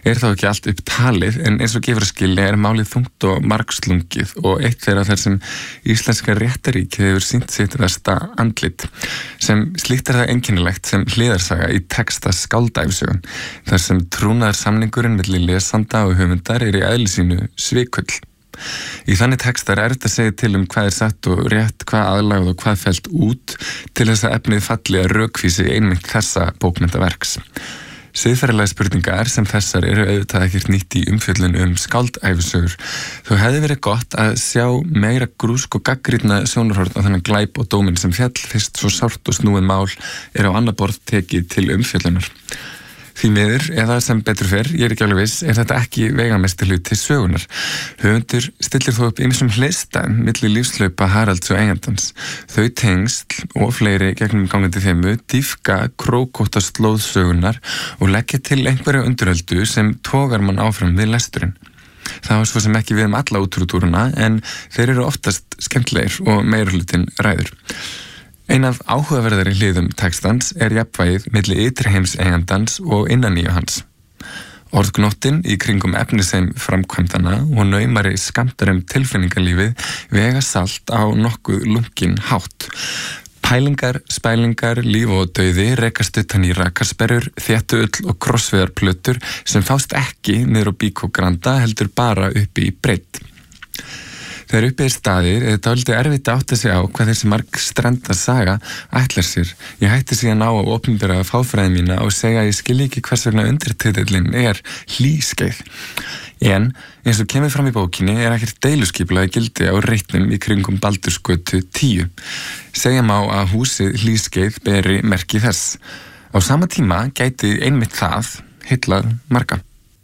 þá ekki allt upp talið, en eins og gefur að skilja málið þungt og margslungið og eitt þeirra þar sem íslenska réttaríkið hefur sýnt sitt versta andlit. Sem slíkt það einkennilegt sem hliðarsaga í texta skáldæfisögum, þar sem trúnaðarsamningurinn milli lesanda og höfundar í eðli sínu svikull. Í þannig textar erfitt að segja til hvað satt og rétt, hvað aðlagað og hvað fellt út til þess að efnið falli að rökvísi einmitt þessa bókmenntaverks. Siðferðilegar spurningar sem þessar eru auðvitað ekkert nýtt í umfjöllun skáldæfisögur. Þó hefði verið gott að sjá meira grúsk og gagnrýna sjónarhorn á þennan glæp og dóminn sem fjall fyrst svo sárt og snúið mál á annað borð tekið til umfjöllunar. Því miður, eða sem betur fer, ég ekki alveg viss, þetta ekki veigamesti hluti sögunar. Höfundur stillir þó upp ýmsum hliðstæðum milli lífslaupa Haralds og eigandans. Þau tengsl og fleiri gegnum gangandi þemu dýpka krókótta slóð sögunar og leggja til einhverja undiröldu sem togar mann áfram við lesturinn. Það var svo sem ekki við alla útrútúruna, en þeir eru oftast skemmtlegir og meirihlutin ræður. Ein af áhugaverðari hliðum textans jafnvægið milli ytri heims eigandans og innaníu hans. Orðgnóttin í kringum efnisheim framkvæmdana og naumari skammtar tilfinningalífið vega salt á nokkuð lunginn hátt. Pælingar, spælingar, líf og dauði rekast utan í rakarsperrur, þéttuull og krossviðarplötur sem fást ekki niður á Bíkó Granda heldur bara uppi í breidd. Þegar uppi staðir dálítið erfitt að átta sig á hvað þessi margstrenda saga ætlar sér. Ég hætti síðan á að opinbera fáfræði mína og segja að ég skilji ekki hvers vegna undirtitillinn hlýskeið. En eins og kemur fram í bókinni ekkert deiluskipulagi gildi á reitnum í kringum Baldursgötu 10. Segja má að húsið hlýskeið beri merki þess. Á sama tíma gæti einmitt það heillað marga.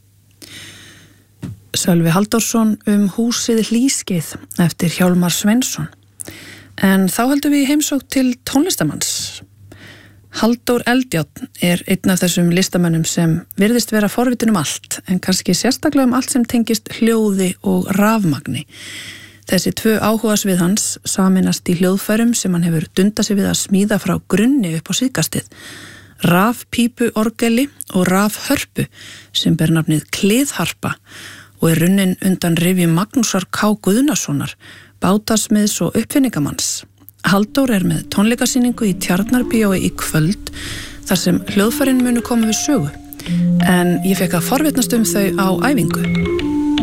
Sölvi Halldórsson húsið hlýskeið eftir Hjálmar Sveinsson. En þá höldum við heimsókn til tónlistamanns. Halldór Eldjárn einn af þessum listamönnum sem virðist vera forvitin allt, en kannski sérstaklega allt sem tengist hljóði og rafmagni. Þessi tvö áhugasvið hans sameinast í hljóðfærum sem hann hefur dundað sig við að smíða frá grunni upp á síðkastið. Rafpípuorgeli og rafhörpu sem ber nafnið Kliðharpa og runnin undan rifjum Magnúsar K. Guðnasonar, bátasmiðs og uppfinningamanns. Halldór með tónleikasýningu í Tjarnarbíói í kvöld, þar sem hljóðfærin munu koma við sögu. En ég fekk að forvitnast þau á æfingu.